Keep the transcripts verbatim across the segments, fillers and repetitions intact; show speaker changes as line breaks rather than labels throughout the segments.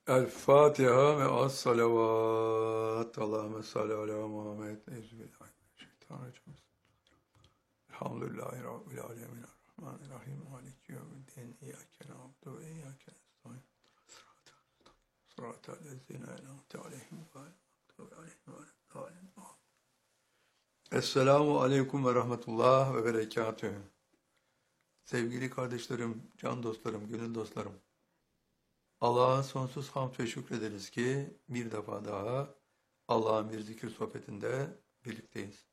El Fatiha ve as salavat. Allahümme salli ala Muhammed. Euzubillahimineşşeytanirracim. Elhamdülillahi Rabbil alemin. Errahmanirrahim. Maliki yevmiddin. İyyâke na'budu ve iyyâke nestaîn. Sıratal lezîne en'amte aleyhim gayril mağdûbi aleyhim veleddâlin. Esselamu aleyküm ve rahmetullah ve berekatühü. Sevgili kardeşlerim, can dostlarım, gönül dostlarım. Allah'a sonsuz hamd ve şükrederiz ki bir defa daha Allah'ın bir zikir sohbetinde birlikteyiz.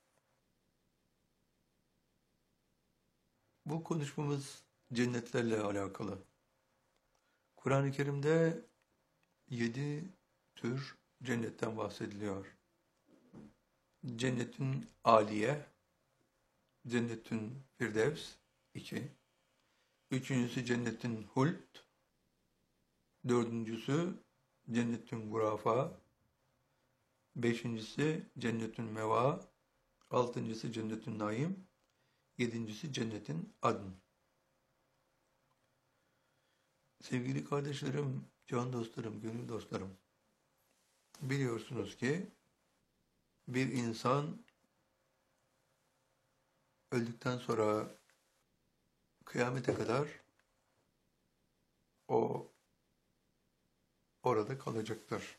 Bu konuşmamız cennetlerle alakalı. Kur'an-ı Kerim'de yedi tür cennetten bahsediliyor. Cennetün Aliye, Cennetün Firdevs, iki. Üçüncüsü Cennetün Hult. Dördüncüsü Cennetün Gurafa. Beşincisi Cennetün Meva. Altıncısı Cennetün Naim. Yedincisi Cennetin Adn. Sevgili kardeşlerim, can dostlarım, gönül dostlarım. Biliyorsunuz ki bir insan öldükten sonra kıyamete kadar o orada kalacaktır.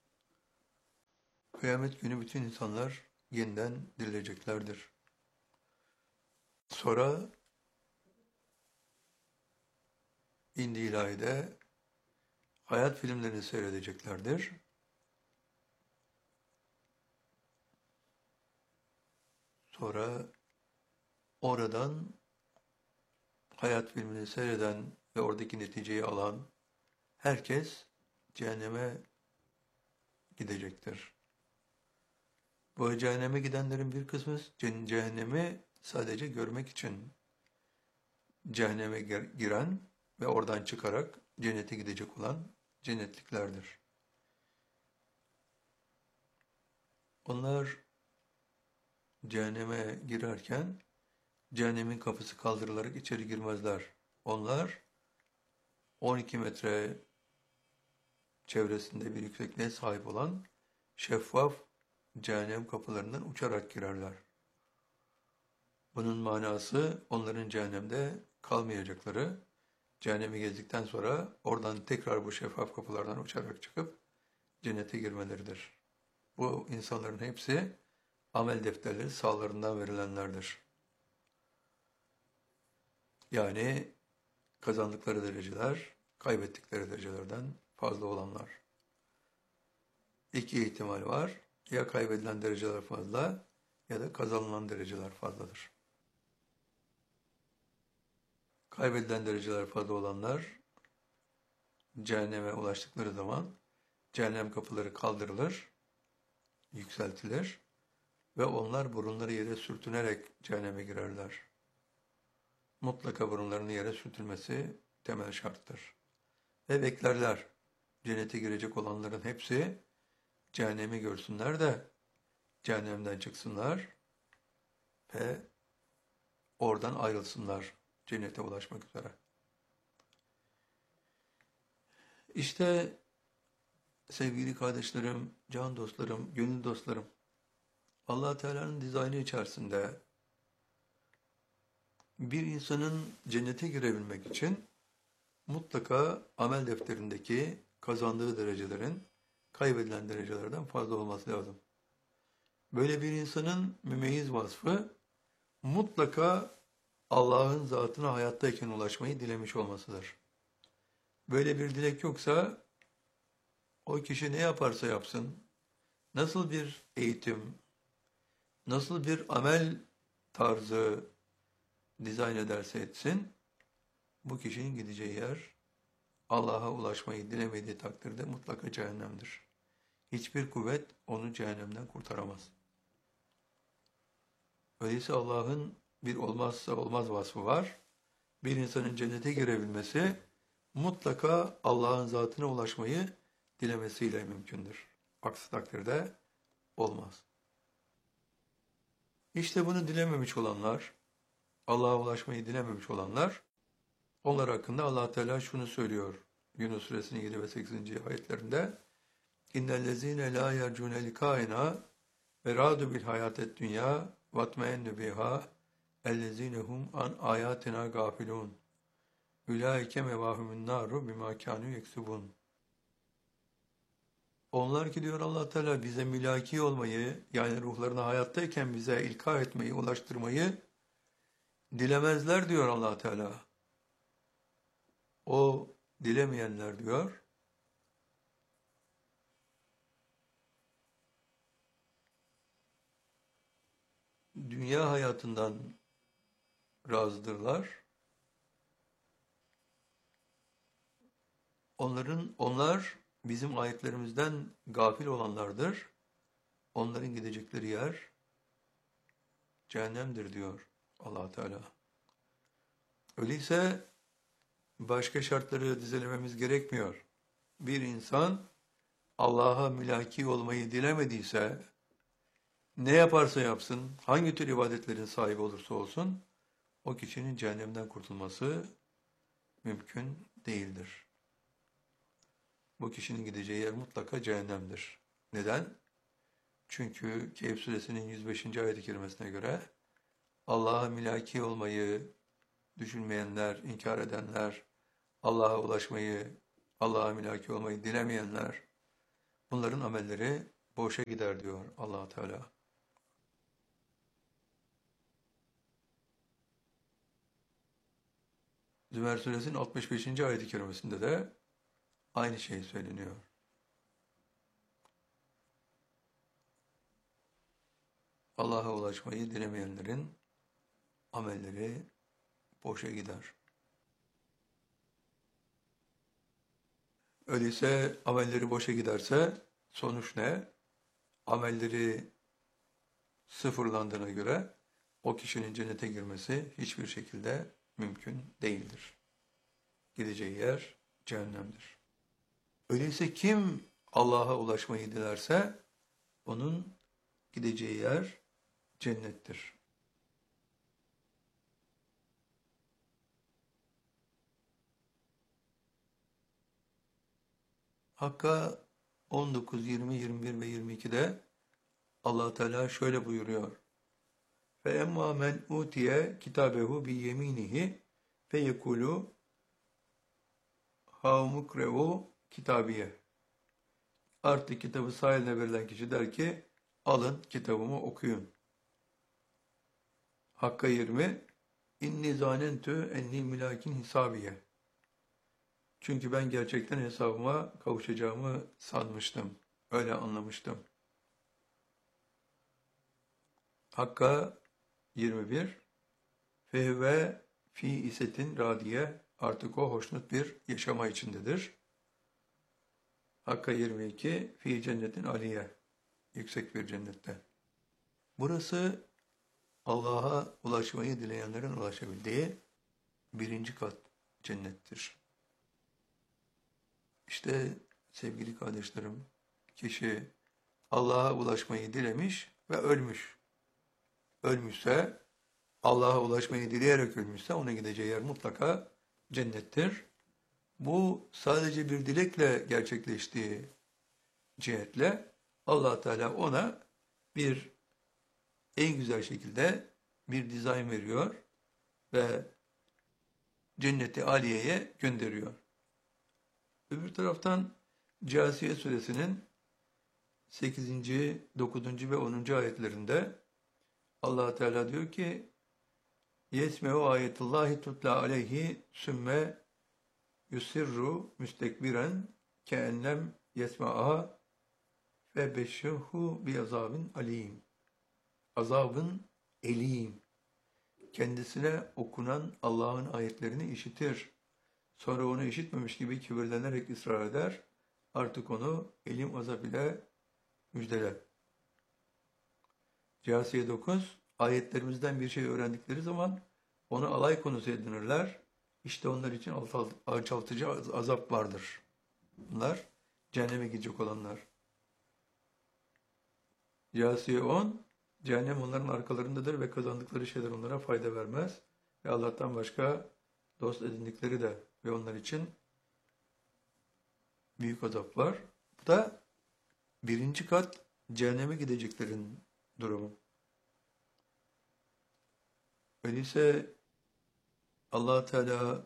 Kıyamet günü bütün insanlar yeniden dirileceklerdir. Sonra indi ilahide hayat filmlerini seyredeceklerdir. Sonra oradan hayat filmini seyreden ve oradaki neticeyi alan herkes cehenneme gidecektir. Bu cehenneme gidenlerin bir kısmı cehennemi sadece görmek için cehenneme giren ve oradan çıkarak cennete gidecek olan cennetliklerdir. Onlar cehenneme girerken cehennemin kapısı kaldırılarak içeri girmezler. Onlar on iki metre çevresinde bir yüksekliğe sahip olan şeffaf cehennem kapılarından uçarak girerler. Bunun manası onların cehennemde kalmayacakları, cehennemi gezdikten sonra oradan tekrar bu şeffaf kapılardan uçarak çıkıp cennete girmeleridir. Bu insanların hepsi amel defterleri sağlarından verilenlerdir. Yani kazandıkları dereceler, kaybettikleri derecelerden fazla olanlar. İki ihtimal var. Ya kaybedilen dereceler fazla ya da kazanılan dereceler fazladır. Kaybedilen dereceler fazla olanlar cehenneme ulaştıkları zaman cehennem kapıları kaldırılır, yükseltilir ve onlar burunları yere sürtünerek cehenneme girerler. Mutlaka burunlarının yere sürtülmesi temel şarttır. Ve beklerler. Cennete girecek olanların hepsi cehennemi görsünler de cehennemden çıksınlar ve oradan ayrılsınlar cennete ulaşmak üzere. İşte sevgili kardeşlerim, can dostlarım, gönül dostlarım, Allah Teala'nın dizaynı içerisinde bir insanın cennete girebilmek için mutlaka amel defterindeki kazandığı derecelerin kaybedilen derecelerden fazla olması lazım. Böyle bir insanın mümeyyiz vasfı mutlaka Allah'ın zatına hayattayken ulaşmayı dilemiş olmasıdır. Böyle bir dilek yoksa o kişi ne yaparsa yapsın, nasıl bir eğitim, nasıl bir amel tarzı dizayn ederse etsin, bu kişinin gideceği yer Allah'a ulaşmayı dilemediği takdirde mutlaka cehennemdir. Hiçbir kuvvet onu cehennemden kurtaramaz. Öyleyse Allah'ın bir olmazsa olmaz vasfı var. Bir insanın cennete girebilmesi mutlaka Allah'ın zatına ulaşmayı dilemesiyle mümkündür. Aksi takdirde olmaz. İşte bunu dilememiş olanlar, Allah'a ulaşmayı dilememiş olanlar, onlar hakkında Allah Teala şunu söylüyor. Yunus Suresinin yedi ve sekizinci ayetlerinde İnnellezîne lâ yercûne likâinâ ve râdu bil hayâted dünyâ vatmeennü biha ellezîne hum an âyâtinâ gâfilûn ulaike mevâhumun nâru bimâ kânû yeksubûn. Onlar ki diyor Allah Teala bize mülaki olmayı, yani ruhlarına hayattayken bize ilka etmeyi, ulaştırmayı dilemezler diyor Allah Teala. O dilemeyenler diyor, dünya hayatından razıdırlar. Onların, onlar bizim ayetlerimizden gafil olanlardır. Onların gidecekleri yer cehennemdir diyor Allah Teala. Öyleyse başka şartları dizelememiz gerekmiyor. Bir insan Allah'a mülaki olmayı dilemediyse, ne yaparsa yapsın, hangi tür ibadetlerin sahibi olursa olsun, o kişinin cehennemden kurtulması mümkün değildir. Bu kişinin gideceği yer mutlaka cehennemdir. Neden? Çünkü Kehf suresinin yüz beşinci ayet-i kerimesine göre Allah'a mülaki olmayı düşünmeyenler, inkar edenler, Allah'a ulaşmayı, Allah'a mülaki olmayı dilemeyenler, bunların amelleri boşa gider diyor Allah Teala. Zümer suresinin altmış beşinci ayet-i kerimesinde de aynı şey söyleniyor. Allah'a ulaşmayı dilemeyenlerin amelleri boşa gider. Öyleyse amelleri boşa giderse sonuç ne? Amelleri sıfırlandığına göre o kişinin cennete girmesi hiçbir şekilde mümkün değildir. Gideceği yer cehennemdir. Öyleyse kim Allah'a ulaşmayı dilerse onun gideceği yer cennettir. Hakka on dokuz, yirmi, yirmi bir ve yirmi ikide Allah Teala şöyle buyuruyor. فَاَمَّا مَنْ اُوْتِيَ كِتَابَهُ بِيَم۪ينِهِ فَيَكُولُ هَاوْمُكْرَوُ kitabiye. Artık kitabı sağ eline verilen kişi der ki, alın kitabımı okuyun. Hakka yirmi, inni zanentü enni mülakin hisabiye. Çünkü ben gerçekten hesabıma kavuşacağımı sanmıştım. Öyle anlamıştım. Hakka yirmi bir, fehve fi isetin radiye, artık o hoşnut bir yaşama içindedir. Hakka yirmi iki, fi cennetin aliye, yüksek bir cennette. Burası Allah'a ulaşmayı dileyenlerin ulaşabildiği birinci kat cennettir. İşte sevgili kardeşlerim, kişi Allah'a ulaşmayı dilemiş ve ölmüş. Ölmüşse, Allah'a ulaşmayı dileyerek ölmüşse ona gideceği yer mutlaka cennettir. Bu sadece bir dilekle gerçekleştiği cihetle Allah Teala ona bir en güzel şekilde bir dizayn veriyor ve cenneti aliyeye gönderiyor. Öbür taraftan Câsiye suresinin sekizinci, dokuzuncu ve onuncu ayetlerinde Allah Teala diyor ki: "Yesme'u ayetullahi tutla aleyhi sümme yusirru müstekbiren keennem yesma'aha ve beşşirhu bi azabin alim." Azabın elim. Kendisine okunan Allah'ın ayetlerini işitir. Sonra onu işitmemiş gibi kibirlenerek ısrar eder. Artık onu elim azap ile müjdele. Câsiye dokuz, ayetlerimizden bir şey öğrendikleri zaman onu alay konusu edinirler. İşte onlar için alçaltıcı azap vardır. Bunlar cehenneme gidecek olanlar. Câsiye on, cehennem onların arkalarındadır ve kazandıkları şeyler onlara fayda vermez. Ve Allah'tan başka dost edindikleri de ve onlar için büyük azap var. Bu da birinci kat cehenneme gideceklerin durumu. Öyleyse Allah Teala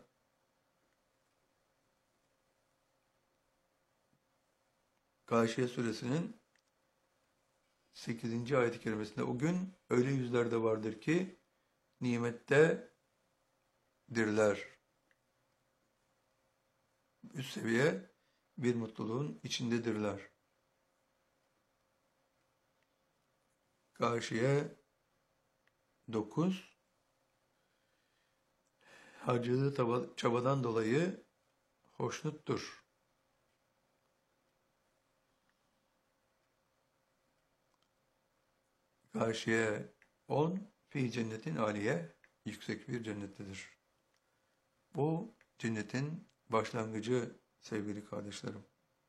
Gâşiye suresinin sekizinci ayet-i kerimesinde o gün öyle yüzler de vardır ki nimettedirler. Üst seviye bir mutluluğun içindedirler. Gâşiye dokuz harcadığı çabadan dolayı hoşnuttur. Gâşiye on fi cennetin aliye yüksek bir cennettedir. Bu cennetin başlangıcı sevgili kardeşlerim.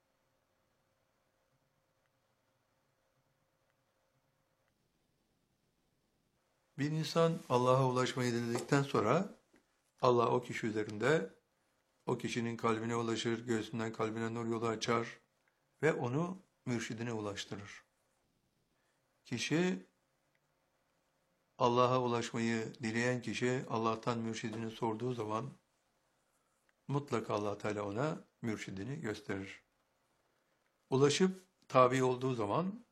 Bir insan Allah'a ulaşmayı diledikten sonra Allah o kişi üzerinde o kişinin kalbine ulaşır, göğsünden kalbine nur yolu açar ve onu mürşidine ulaştırır. Kişi Allah'a ulaşmayı dileyen kişi Allah'tan mürşidini sorduğu zaman mutlaka Allah Teala ona mürşidini gösterir. Ulaşıp tabi olduğu zaman